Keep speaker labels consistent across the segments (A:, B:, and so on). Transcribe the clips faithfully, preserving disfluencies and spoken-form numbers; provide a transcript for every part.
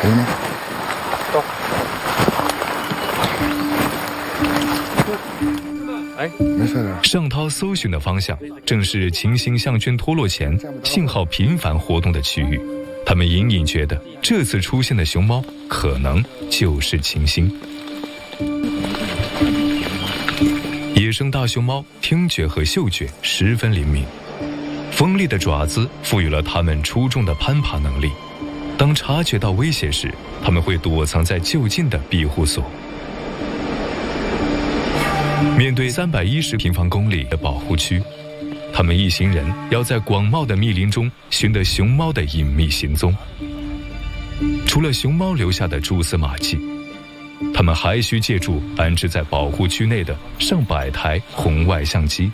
A: 可以吗？
B: 走。哎，
A: 没事的。
C: 尚涛搜寻的方向正是秦星项圈脱落前信号频繁活动的区域，他们隐隐觉得这次出现的熊猫可能就是秦星。野生大熊猫听觉和嗅觉十分灵敏，锋利的爪子赋予了它们出众的攀爬能力。当察觉到威胁时，它们会躲藏在就近的庇护所。面对三百一十平方公里的保护区，他们一行人要在广袤的密林中寻得熊猫的隐秘行踪。除了熊猫留下的蛛丝马迹，他们还需借助安置在保护区内的上百台红外相机。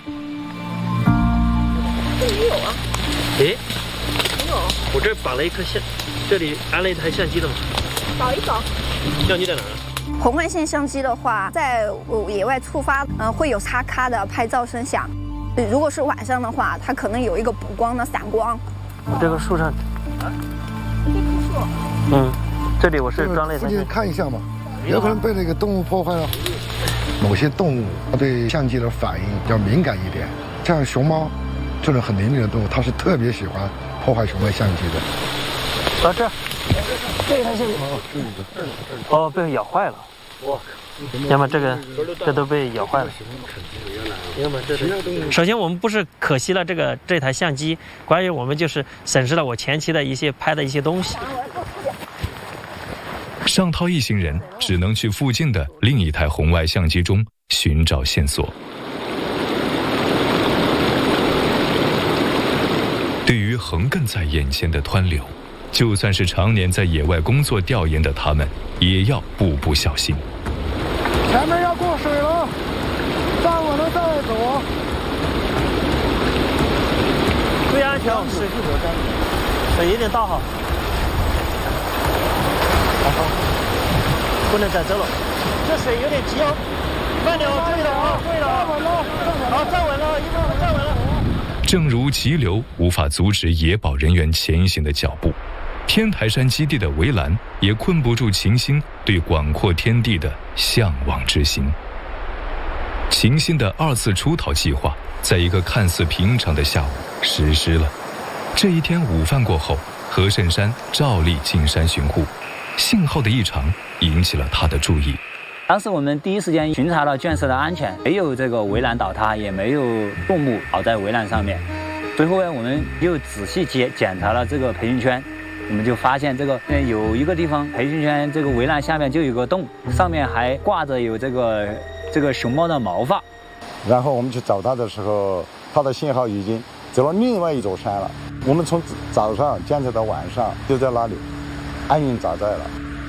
D: 这里有啊？
B: 诶，
D: 没有。
B: 我这绑了一颗相，这里安了一台相机的嘛。
D: 找一找。
B: 相机在哪？
D: 红外线相机的话，在野外触发，嗯、呃，会有嚓咔的拍照声响。如果是晚上的话，它可能有一个补光的闪光。
B: 我这个树上，
D: 啊，这棵树。
B: 嗯，这里我是装了一台。
A: 附近看一下嘛，有可能被那个动物破坏了。某些动物它对相机的反应比较敏感一点，像熊猫这种很灵敏的动物，它是特别喜欢破坏红外相机的。
B: 到这儿，这台相机哦，被咬坏了。哇！要么这个这都被咬坏了。要么这首先我们不是可惜了这个这台相机，关于我们就是审视了我前期的一些拍的一些东西。
C: 尚涛一行人只能去附近的另一台红外相机中寻找线索。对于横亘在眼前的湍流，就算是常年在野外工作调研的他们，也要步步小心。
A: 前面要过水了，站稳了再走。
B: 注意安全，水水一定倒好，不能再走了。这水有点急哦，慢点哦，注意了啊，注意了啊，站稳了，好，站稳了，一会站稳了。
C: 正如急流无法阻止野保人员前行的脚步，天台山基地的围栏也困不住秦星对广阔天地的向往之心。秦星的二次出逃计划在一个看似平常的下午实施了。这一天午饭过后，何慎山照例进山巡护，信号的异常引起了他的注意。
E: 当时我们第一时间巡查了圈舍的安全，没有这个围栏倒塌，也没有动物跑在围栏上面。随后呢，我们又仔细检检查了这个培训圈，我们就发现这个呃有一个地方培训圈这个围栏下面就有个洞，上面还挂着有这个这个熊猫的毛发。
F: 然后我们去找它的时候，它的信号已经走了另外一座山了。我们从早上监测到晚上，就在那里安营扎寨了。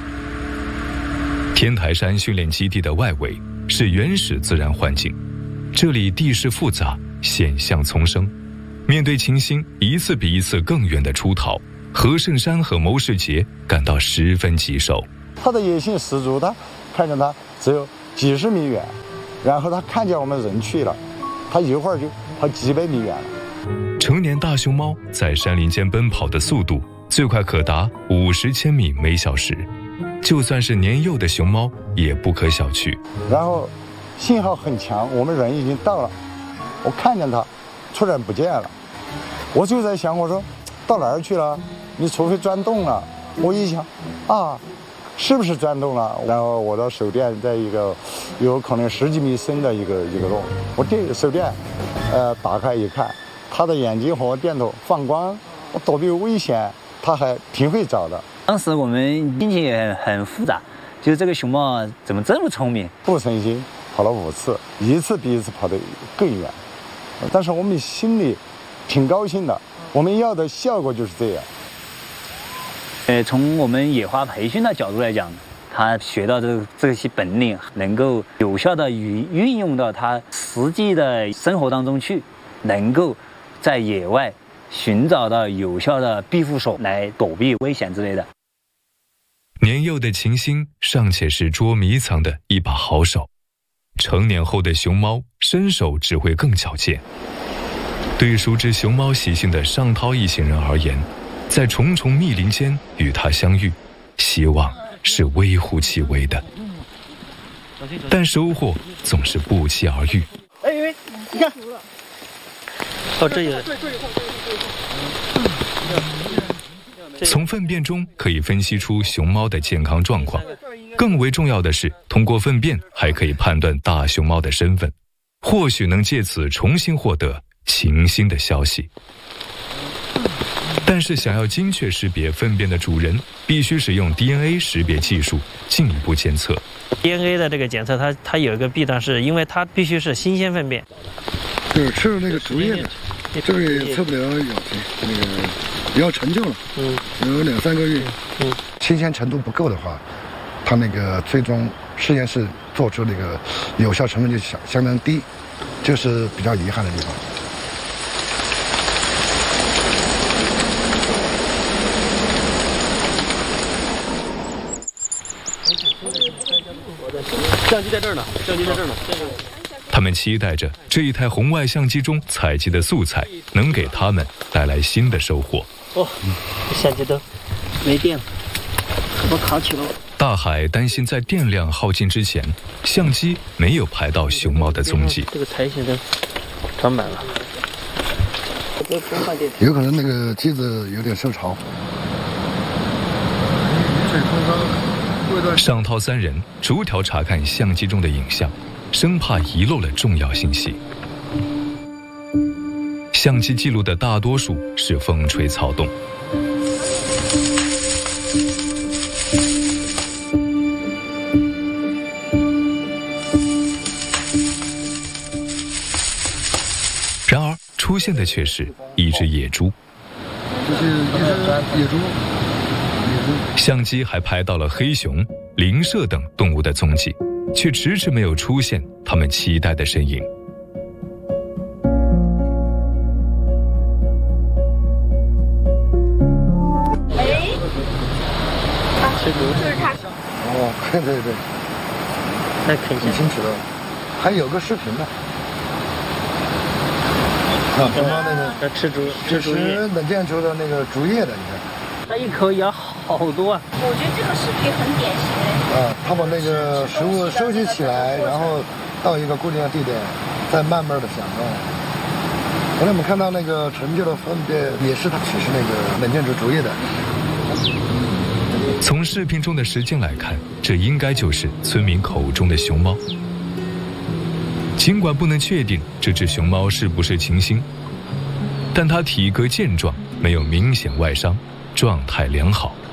C: 天台山训练基地的外围是原始自然环境，这里地势复杂，险象丛生。面对秦星一次比一次更远的出逃，何慎山和牟世杰感到十分棘手。
F: 他的野性十足，他看见他只有几十米远，然后他看见我们人去了，他一会儿就跑几百米远了。
C: 成年大熊猫在山林间奔跑的速度最快可达五十千米每小时，就算是年幼的熊猫也不可小觑。
F: 然后信号很强，我们人已经到了，我看见它突然不见了，我就在想，我说到哪儿去了？你除非钻洞了。我一想啊，是不是钻洞了？然后我的手电在一个有可能十几米深的一个一个洞，我这个手电呃打开一看，它的眼睛和我电筒放光，我躲避危险，它还挺会找的。
E: 当时我们心情也很复杂，就是这个熊猫怎么这么聪明？
F: 不诚心跑了五次，一次比一次跑得更远，但是我们心里挺高兴的，我们要的效果就是这样。
E: 呃，从我们野花培训的角度来讲，他学到这这些本领，能够有效的运运用到他实际的生活当中去，能够在野外寻找到有效的庇护所来躲避危险之类的。
C: 年幼的秦星尚且是捉迷藏的一把好手，成年后的熊猫身手只会更矫健。对熟知熊猫习性的尚涛一行人而言，在重重密林间与它相遇， 希望是微乎其微的，但收获总是不期而遇。
B: 哎哎，你看，哦，这有。
C: 从粪便中可以分析出熊猫的健康状况，更为重要的是，通过粪便还可以判断大熊猫的身份，或许能借此重新获得情星的消息。但是想要精确识别粪便的主人，必须使用 D N A 识别技术进一步监测。
B: D N A 的这个检测，它它有一个弊端，是因为它必须是新鲜粪便。
A: 就是吃了那个竹叶的，这个也测不了有那个比较陈旧了，嗯，有两三个月，嗯，新鲜程度不够的话，它那个最终实验室做出那个有效成分就相相当低，这是比较遗憾的地方。
B: 相机在这儿呢，相机在这儿呢。
C: 他们期待着这一台红外相机中采集的素材能给他们带来新的收获。
B: 哦，相机都没电了，我扛起了。
C: 大海担心在电量耗尽之前，相机没有拍到熊猫的踪迹。
B: 这个台现在装满了，
A: 有可能那个机子有点受潮。
C: 上涛三人逐条查看相机中的影像，生怕遗漏了重要信息。相机记录的大多数是风吹草动，然而出现的却是一只野猪。
A: 这是一只野猪。
C: 相机还拍到了黑熊、灵麝等动物的踪迹，却迟迟没有出现他们期待的身影。
D: 哎，啊，就是它。
A: 哦，对对对，
B: 那肯定
A: 清楚了，还有个视频呢。啊，熊猫那个
B: 吃竹
A: 吃竹叶冷见出的那个竹叶的，你看。
B: 它一口咬好多啊！
D: 我觉得这个视频很典型。
A: 啊，它把那个食物收集起来，然后到一个固定的地点，再慢慢的享用。刚才我们看到那个陈旧的粪便，也是它只是那个冷见出竹叶的。
C: 从视频中的时间来看，这应该就是村民口中的熊猫。尽管不能确定这只熊猫是不是情星，但它体格健壮，没有明显外伤，状态良好。